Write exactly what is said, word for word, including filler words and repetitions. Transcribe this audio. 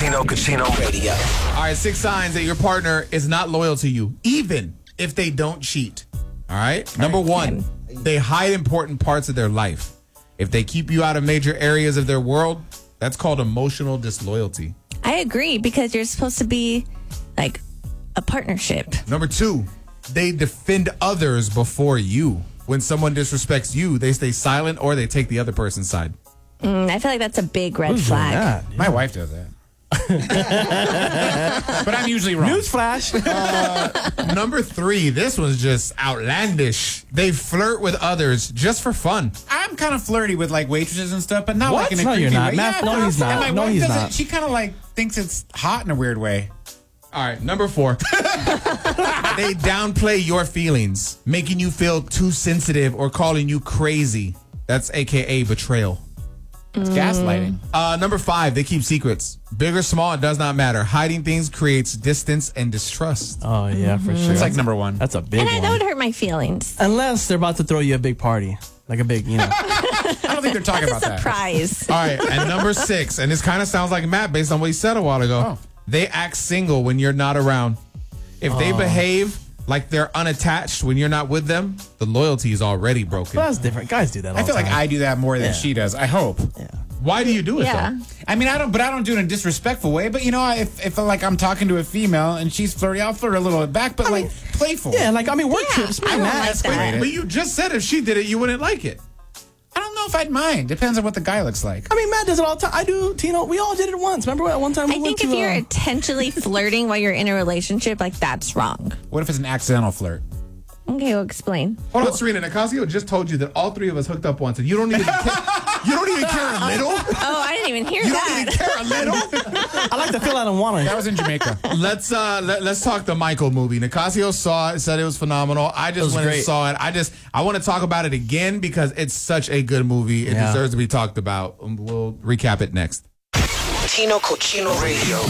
Tino Cochino Radio. All right, six signs that your partner is not loyal to you, even if they don't cheat. All right? Number one, they hide important parts of their life. If they keep you out of major areas of their world, that's called emotional disloyalty. I agree, because you're supposed to be like a partnership. Number two, they defend others before you. When someone disrespects you, they stay silent or they take the other person's side. Mm, I feel like that's a big red Who's flag. that? My wife does that. But I'm usually wrong. Newsflash. Uh, number three, this one's just outlandish. They flirt with others just for fun. I'm kind of flirty with like waitresses and stuff, but not What? like in a No, creepy you're not. way. Matt, Yeah, no, I'm he's flirty. not. My No, wife he's doesn't- not. She kind of like thinks it's hot in a weird way. All right, number four. They downplay your feelings, making you feel too sensitive or calling you crazy. That's A K A betrayal. It's gaslighting. Uh, number five, they keep secrets. Big or small, it does not matter. Hiding things creates distance and distrust. Oh, yeah, for sure. It's like number one. That's a big And I, one. that would hurt my feelings. Unless they're about to throw you a big party. Like a big, you know. I don't think they're talking That's about a that. surprise. All right, and number six, and this kind of sounds like Matt based on what he said a while ago. Oh. They act single when you're not around. If they behave like they're unattached when you're not with them, the loyalty is already broken. But that's different. Guys do that all I feel the like time. I do that more than Yeah. she does. I hope. Yeah. Why do you do it Yeah. though? I mean, I don't, but I don't do it in a disrespectful way. But you know, if if like I'm talking to a female and she's flirty, I'll flirt a little bit back, but like playful. Yeah, like, I mean, work Yeah, trips. I Man, don't that's like that. But you just said if she did it, you wouldn't like it. I don't know if I'd mind. Depends on what the guy looks like. I mean, Matt does it all the time. I do, Tino. We all did it once. Remember at one time we I went think if to, you're uh, intentionally flirting while you're in a relationship, like that's wrong. What if it's an accidental flirt? Okay, well, explain. Hold on, Serena. Nicasio just told you that all three of us hooked up once, and you don't even care. You don't even care a little. Oh, I didn't even hear You don't that. even care a little. I like to feel I don't want That to. was in Jamaica. Let's uh let, let's talk the Michael movie. Nicasio saw it, said it was phenomenal. I just was went and great. saw it. I just I want to talk about it again because it's such a good movie. It Yeah. deserves to be talked about. Um, We'll recap it next. Tino Cochino Radio.